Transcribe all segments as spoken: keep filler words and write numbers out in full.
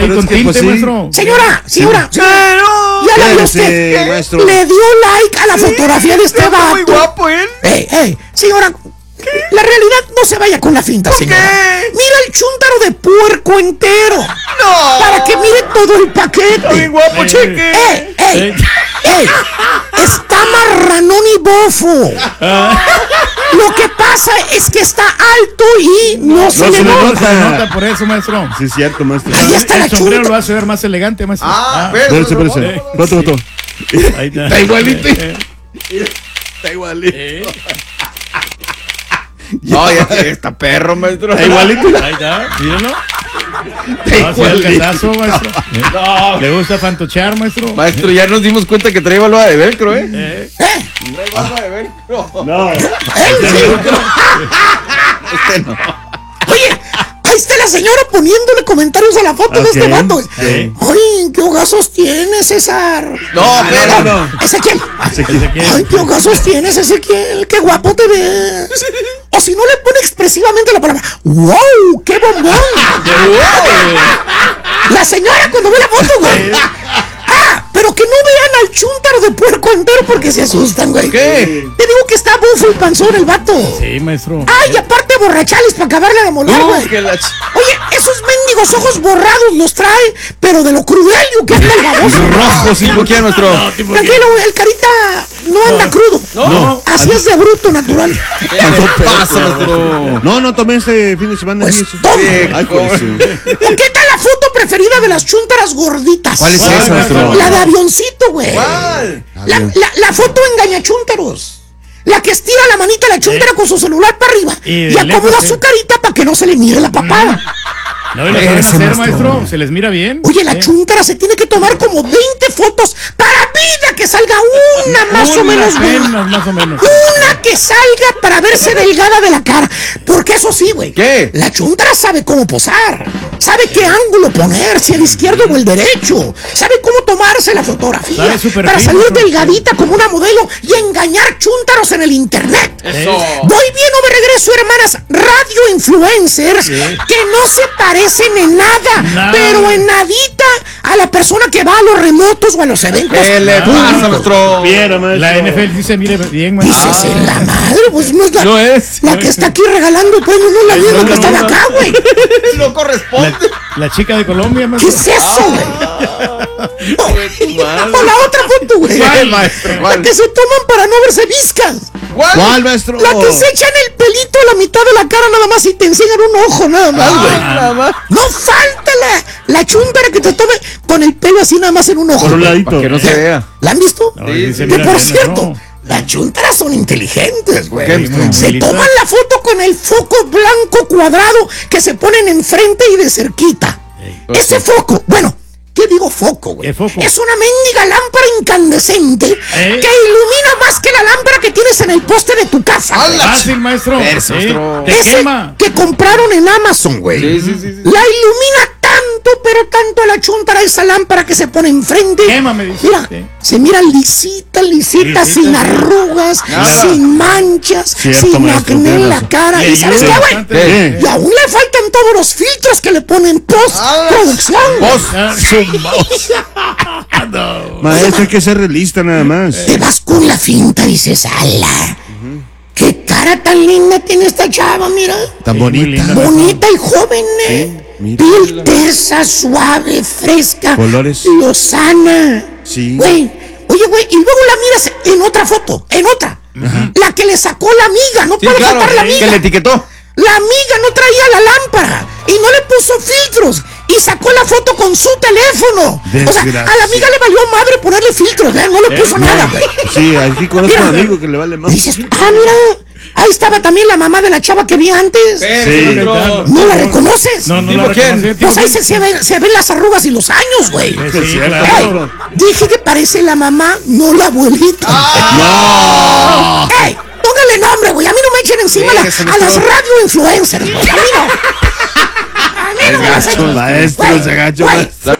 Pero con es que, tinte, pues, sí. maestro. Señora, señora, Sí. no, ya la vio Quédese, usted. maestro. Le dio like a la fotografía de este Está vato. muy guapo él. Ey, ey, señora, la realidad no se vaya con la finta, señora. qué? Mira el chúntaro de puerco entero. No. Para que mire todo el paquete. Está bien guapo, Eh. cheque. ¡Ey, ey! ¡Ey! Está marranón y bofo. Lo que pasa es que está alto y no, se no le se le nota. nota. Se nota por eso, maestro. Sí, es cierto, maestro. Ahí está El la sombrero chunta. lo hace ver más elegante, maestro. Ah, Ah, pero. Espérese, espérese. Foto, foto. ahí está. Está igualito. Eh, Está igualito. eh, No, ya está perro, maestro. Está igualito. Ahí está, míralo. Está No, sí, el igualito. catazo, maestro. Eh, ¿Le gusta fantochear, maestro? Maestro, ya nos dimos cuenta que trae balba de velcro, ¿eh? Eh, ¿Eh? Trae balba de velcro. No. ¿Eh? Este no. Oye, ahí está la señora poniéndole comentarios a la foto de este Ok, vato. sí. Ay, qué hogazos tienes, César. No, pero. no, no. Ezequiel. Ezequiel. Ay, qué ogazos tienes, Ezequiel. Qué guapo te ves. O si no le pone expresivamente la palabra, wow, qué bombón. La señora cuando ve la foto, güey. Ah, pero que no vean al chúntaro de puerco entero porque se asustan, güey. ¿Qué? Te digo que está bufo y panzón el vato. Sí, maestro. Ay, aparte borrachales para acabarle de moler, güey. Uh, que la ch- Oye, esos mendigos ojos borrados los trae, pero de lo crudelio que anda el baboso. rojo, sí, ¿por qué, nuestro? Tranquilo, güey, el carita no anda crudo. No. Así es de bruto natural. ¿Qué pasa, nuestro? No, no tomé este fin de semana. Pues ni eso. toma. Ay, pues, sí. ¿Qué tal la foto preferida de las chúntaras gorditas? ¿Cuál es ¿Cuál, esa, nuestro? La de avioncito, güey. ¿Cuál? La, la, la foto engañachúntaros. La que estira la manita a la chúntara con su celular para arriba Y y, de acomoda lejos, su sí. carita para que no se le mire la papada. No, y lo saben Ese, hacer, maestro. maestro. Se les mira bien. Oye, la Eh, chúntara se tiene que tomar como veinte fotos para vida que salga una más o una menos, güey. apenas, más o menos. Una que salga para verse delgada de la cara. Porque eso sí, güey. ¿Qué? La chúntara sabe cómo posar. Sabe qué ángulo poner, si el izquierdo o el derecho. Sabe cómo tomarse la fotografía. Sabe su perfil, para salir maestro. delgadita como una modelo y engañar chúntaros en el internet. Eso. Voy bien o me regreso, hermanas radio influencers que no se parecen en nada, Nada. pero en nadita a la persona que va a los remotos o a los eventos. ¿Qué le pasa, nuestro? Viera, maestro. La N F L sí se mire bien, maestro. Dices, en la madre, pues no es la, No es. la que está aquí regalando premios, no es la Ay, misma no, que no, está de no. acá, güey. No corresponde. La, la chica de Colombia, ¿Qué maestro. es eso, güey? O la otra foto, güey. ¿Cuál, maestro? La ¿Cuál? que se toman para no verse viscas. ¿Cuál? ¿Cuál, maestro? La que se echan el pelito a la mitad de la cara nada más y te enseñan un ojo nada más, güey. Ay, nada más. No falta la, la chúntara que te tome con el pelo así nada más en un ojo. Por un güey. ladito. Para que no se vea. ¿La han visto? No, sí se Que mira por bien, cierto, ¿no? las chuntaras son inteligentes, güey. ¿Qué? Se Muy toman la foto con el foco blanco cuadrado que se ponen enfrente y de cerquita. Ese foco, bueno, ¿qué digo foco, güey? ¿Qué foco? Es una mendiga lámpara incandescente ¿Eh? que ilumina más que la lámpara que tienes en el poste de tu casa. ¡Hala! Fácil, maestro. Eso, Sí, maestro. te Ese quema. que compraron en Amazon, güey. Sí, sí, sí, sí. La ilumina tanto, pero tanto a la chuntara esa lámpara que se pone enfrente. Quema, me dice. Mira, Sí. se mira lisita, lisita, Lisita, sin sí. arrugas, Nada. sin manchas, Cierto, sin maestro, acné en tiene la razón. cara. Le ¿Y sabes ayuda qué, güey? bastante. ¿Qué? Y aún le faltan todos los filtros que le ponen post-producción. Vos. Ah, su voz. No. Maestro, hay que ser realista nada más. Te vas con la finta y dices, ala, qué cara tan linda tiene esta chava, mira. Tan Sí, muy bonita. linda. Bonita y joven, ¿eh? mira. Piel tersa, suave, fresca. Colores. Lozana. Sí. Güey, oye, güey, y luego la miras en otra foto, en otra. La que le sacó la amiga, no Sí, puede claro. faltar la Que amiga. le etiquetó. La amiga no traía la lámpara y no le puso filtros y sacó la foto con su teléfono. O sea, a la amiga le valió madre ponerle filtros, ¿eh? No le puso nada, güey. Sí, aquí conozco a un Mira. amigo que le vale más. Y dices, ah, mira, ahí estaba también la mamá de la chava que vi antes. Sí, nuestro. ¿No la reconoces? No, no ¿Tipo la quién? reconocí. Pues ahí se, se ven, se ven las arrugas y los años, güey. Sí, Sí, sí, claro. claro. Ey, dije que parece la mamá, no la abuelita. ¡No! ¡Ey! Póngale nombre, güey. A mí no me echen encima la- Ese a nuestro. las radio influencers, güey. A mí no. A mí no me las Gacho, echen. maestro, Güey, se gacho, güey, maestro.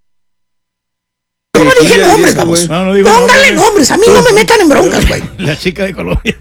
Yo no dije ya nombres, dijo, vamos. güey. No, no digo Póngale nombres. nombres. A mí no me metan en broncas, güey. La chica de Colombia.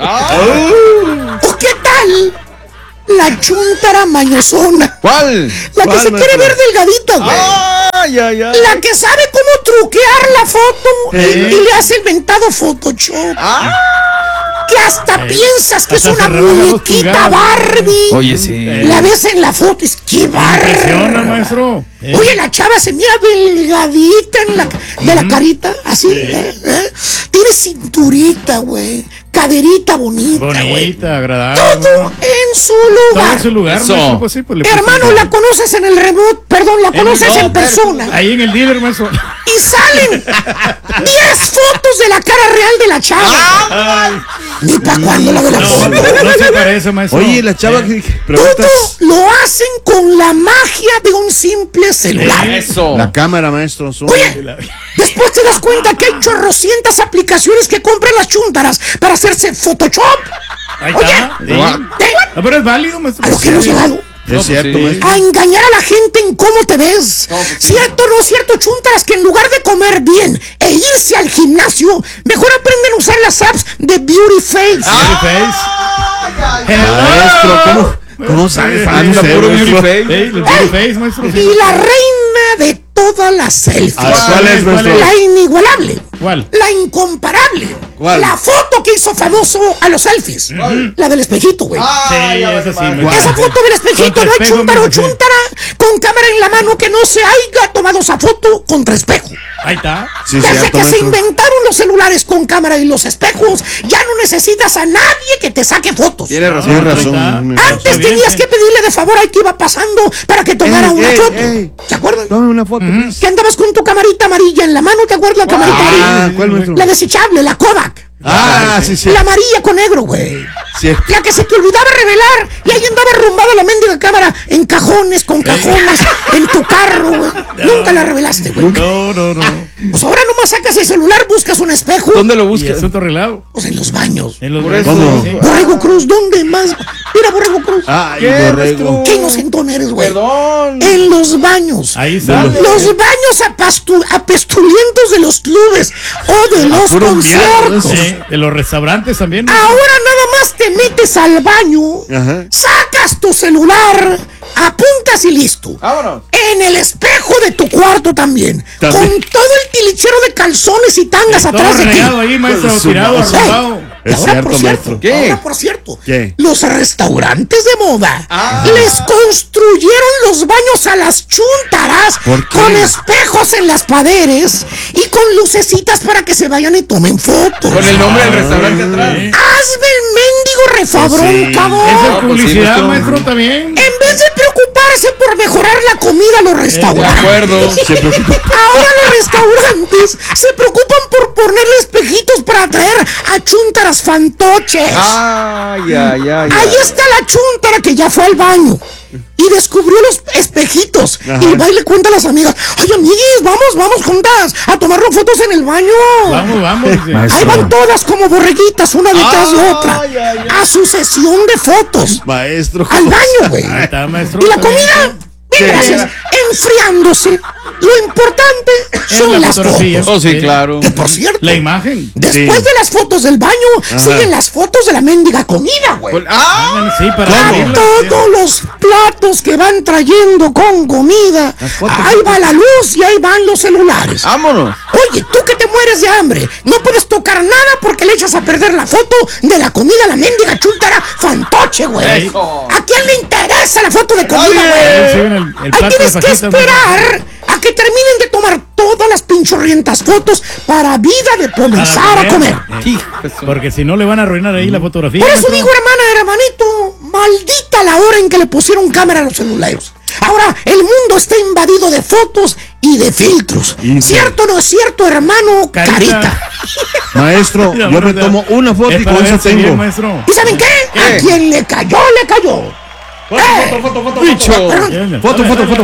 ¿O qué tal? La chuntara mañosona. ¿Cuál? La que ¿Cuál, se quiere maestro? ver delgadita, güey. Ay, ay, ay. La que sabe cómo truquear la foto ¿Eh? y le hace el mentado Photoshop. Ah. Que hasta Eh, piensas que es hasta una se rebaja dos muñequita pulgadas. Barbie. Oye, sí. La ves en la foto, es que Impresiona, barra. maestro. Eh, Oye, la chava se mira delgadita en la, de la carita, así. ¿eh? ¿eh? Tiene cinturita, güey. Caderita bonita, güey. bonita, agradable. Todo en su Todo lugar. en su lugar, Eso. maestro, pues sí, pues le Hermano, pusieron- la conoces en el remote, perdón, la En- conoces no, en persona. Ahí en el dealer, maestro. Y salen diez fotos de la cara real de la chava. Ay, Ni pa' cuándo la de la no, foto. no se parece, maestro. Oye, la chava Eh, que Todo preguntas. lo hacen con la magia de un simple celular. Eso. La cámara, maestro. son- Oye, después te das cuenta que hay chorrocientas aplicaciones que compran las chúntaras para hacerse Photoshop. Ahí Oye, está. Sí. ¿eh? No, pero es válido, maestro. A lo que hemos llegado. Es pues cierto, sí. maestro. A engañar a la gente en cómo te ves. ¿Cierto o no cierto, chuntaras, que en lugar de comer bien e irse al gimnasio, mejor aprenden a usar las apps de Beauty Face? Beauty face. Hello. Maestro, ¿cómo, cómo sabe? Anda usted, puro maestro? beauty face. Sí, el beauty face, maestro. sí. Y la reina de todas las selfies. A ver, ¿cuál es, ¿Cuál maestro? es? La inigualable. ¿Cuál? La incomparable. ¿Cuál? La foto que hizo famoso a los selfies. La del espejito, güey. Sí, esa sí. ¿Cuál? maestro. Esa foto del espejito, Contra no hay espejo, chuntaro maestro, sí. chuntara con cámara en la mano que no se haya tomado esa foto contra espejo. Ahí está. Sí, Desde cierto, que se maestro. inventaron los celulares con cámara y los espejos, ya no necesitas a nadie que te saque fotos. Tiene razón. Tienes Ahí razón. está. maestro. Antes Está bien, tenías sí. que pedirle de favor al que iba pasando para que tomara Ey, una ey, foto. ey. ¿Se acuerdan? Tome una foto, please. Que andabas con tu camarita amarilla en la mano, ¿te acuerdas la camarita Ah, amarilla? ¿cuál, maestro? La desechable, la Kodak. Ah, sí, sí. La amarilla con negro, güey. Sí. La que se te olvidaba revelar y ahí andaba arrumbada la mendiga cámara en cajones, con cajones, en tu carro, güey. Nunca la revelaste, güey. No, no, no. Pues ahora nomás sacas el celular, buscas un espejo. ¿Dónde lo Y buscas? asunto arreglado. Pues en los baños. En los Por eso. ¿Cómo? Sí. Borrego Cruz, ¿dónde más? Mira, Borrego Cruz. Ay, ¿Qué, borrego. maestro? Qué inocentón eres, güey. Perdón. En los baños. Ahí está. Los baños apastu- apestulientos de los clubes o de los puro conciertos. miado, Sí, de los restaurantes también. Ahora nada más te metes al baño, Ajá. sacas tu celular, apuntas y listo. Vámonos. En el espejo de tu cuarto también, También. con todo el tilichero de calzones y tangas Todo atrás de ti. regado ahí, maestro, Con su tirado, mouse. arrumbado. Y Es ahora, cierto, por cierto, maestro. ¿Qué? ahora, por cierto, ¿Qué? los restaurantes de moda Ah. les construyeron los baños a las chúntaras ¿Por qué? con espejos en las paredes y con lucecitas para que se vayan y tomen fotos. Con el nombre del restaurante atrás. Sí. Hazme el mendigo refabrón, Sí. cabrón. Esa es pues sí, publicidad, maestro. maestro, también. En vez de preocuparse por mejorar la comida a los De restaurantes. acuerdo. Se preocupa. Ahora los restaurantes se preocupan por ponerle espejitos para atraer a chúntaras fantoches. Ay, ay, ay. Ahí está la chúntara que ya fue al baño y descubrió los espejitos. Ajá. Y va y le cuenta a las amigas: ay, amiguis, vamos, vamos juntas a tomarnos fotos en el baño. Vamos, vamos. dice. Maestro. Ahí van todas como borreguitas, una detrás de Ay, otra, ay, ay. a su sesión de fotos. Maestro. Al baño, güey. Ahí está, maestro. Y la está bien. comida, bien, gracias, enfriándose. Lo importante son la las fotografía. fotos. Oh, sí, Sí. claro. Que por cierto, La imagen. después Sí. de las fotos del baño, siguen las fotos de la mendiga comida, güey. Pues- Ah, Sí, para ¿Cómo? abrirla. Todos los platos que van trayendo con comida, fotos. ahí va la luz y ahí van los celulares. vámonos. Oye, tú que te mueres de hambre, no puedes tocar nada porque le echas a perder la foto de la comida a la mendiga chúntara fantoche, güey. Eso. ¿A quién le interesa la foto de comida, Nadie. güey? Sí, en el, el Ahí plato de tienes que fajita, esperar a que terminen de tomar todas las pinchorrientas fotos para vida de comenzar a comer. Hijo de su- Porque si no le van a arruinar ahí la fotografía. Por eso maestro. digo, hermana, hermanito, maldita la hora en que le pusieron cámara a los celulares. Ahora el mundo está invadido de fotos y de filtros. Y sí. ¿Cierto o no es cierto, hermano? Carita. Carita. Maestro, Mira, yo me maestro, tomo una foto es y para con eso verse bien, tengo. maestro. ¿Y saben qué? ¿Qué? A quien le cayó, le cayó. ¡Eh! Bicho. Perdón. Foto, Dale, foto, dale. foto.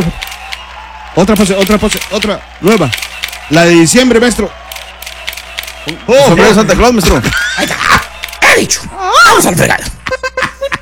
Otra pose, otra pose, otra nueva. La de diciembre, maestro. Oh, Sombrero de Santa Claus, maestro. Ahí está. He dicho. Vamos al fregado.